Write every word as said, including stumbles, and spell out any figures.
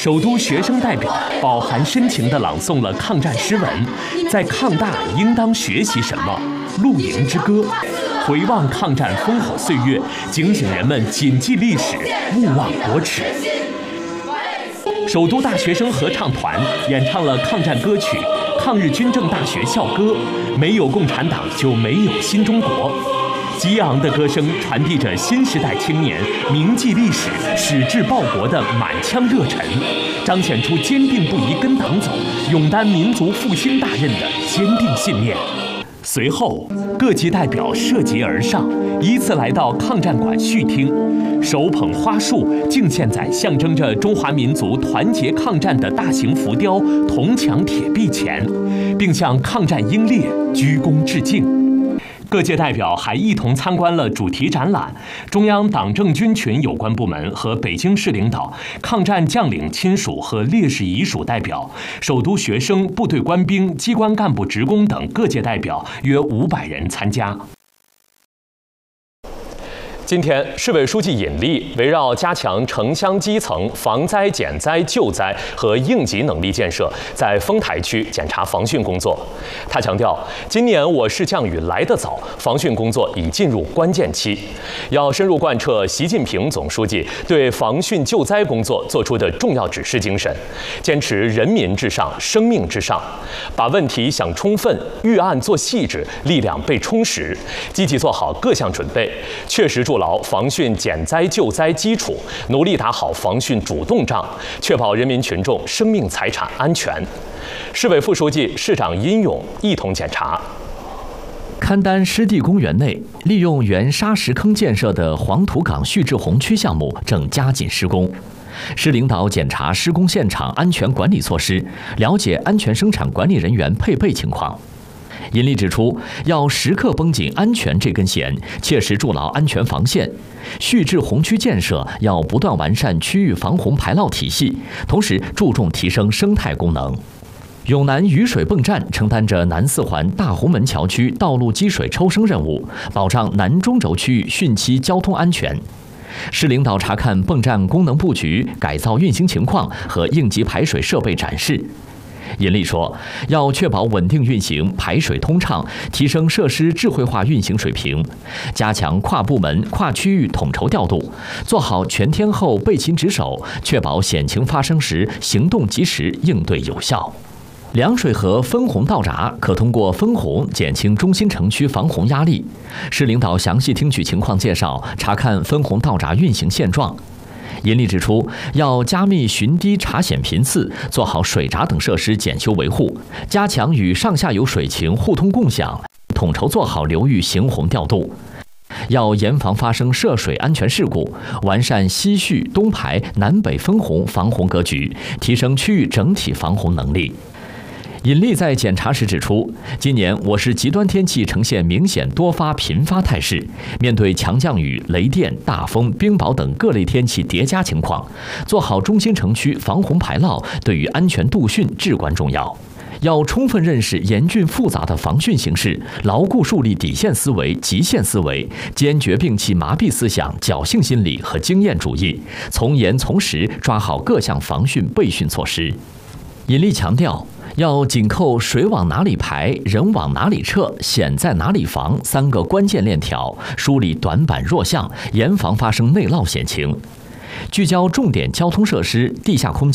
首都学生代表饱含深情地朗诵了抗战诗文，在抗大应当学习什么？露营之歌，回望抗战烽火岁月，警醒人们谨记历史，勿忘国耻。首都大学生合唱团演唱了抗战歌曲《抗日军政大学校歌》，没有共产党就没有新中国。激昂的歌声传递着新时代青年铭记历史、矢志报国的满腔热忱，彰显出坚定不移跟党走、勇担民族复兴大任的坚定信念。随后，各级代表涉节而上，依次来到抗战馆续听，手捧花束敬献在象征着中华民族团结抗战的大型浮雕铜墙铁壁前，并向抗战英烈鞠躬致敬。各界代表还一同参观了主题展览，中央党政军群有关部门和北京市领导、抗战将领亲属和烈士遗属代表、首都学生、部队官兵、机关干部职工等各界代表约五百人参加。今天，市委书记尹力围绕加强城乡基层防灾减灾救灾和应急能力建设，在丰台区检查防汛工作。他强调，今年我市降雨来得早，防汛工作已进入关键期，要深入贯彻习近平总书记对防汛救灾工作作出的重要指示精神，坚持人民至上、生命至上，把问题想充分、预案做细致、力量备充实，积极做好各项准备，确实筑牢防汛减灾救灾基础，努力打好防汛主动仗，确保人民群众生命财产安全。市委副书记、市长殷勇一同检查。 勘丹湿地公园内，利用原沙石坑建设的黄土岗蓄滞洪区项目正加紧施工。市领导检查施工现场安全管理措施，了解安全生产管理人员配备情况。尹力指出，要时刻绷紧安全这根弦，切实筑牢安全防线。蓄滞洪区建设要不断完善区域防洪排涝体系，同时注重提升生态功能。永南雨水泵站承担着南四环大红门桥区道路积水抽升任务，保障南中轴区域汛期交通安全。市领导查看泵站功能布局、改造运行情况和应急排水设备展示。尹力说，要确保稳定运行、排水通畅，提升设施智慧化运行水平，加强跨部门、跨区域统筹调度，做好全天候备勤值守，确保险情发生时行动及时、应对有效。凉水河分洪道闸可通过分洪减轻中心城区防洪压力。市领导详细听取情况介绍，查看分洪道闸运行现状。尹力指出，要加密巡堤查险频次，做好水闸等设施检修维护，加强与上下游水情互通共享，统筹做好流域行洪调度。要严防发生涉水安全事故，完善西蓄、东排、南北分洪防洪格局，提升区域整体防洪能力。尹力在检查时指出，今年我市极端天气呈现明显多发频发态势，面对强降雨、雷电、大风、冰雹等各类天气叠加情况，做好中心城区防洪排涝对于安全度汛至关重要。要充分认识严峻复杂的防汛形势，牢固树立底线思维、极限思维，坚决摒弃麻痹思想、侥幸心理和经验主义，从严从实抓好各项防汛备汛措施。尹力强调，要紧扣水往哪里排、人往哪里撤、险在哪里防三个关键链条，梳理短板弱项，严防发生内涝险情。聚焦重点交通设施、地下空间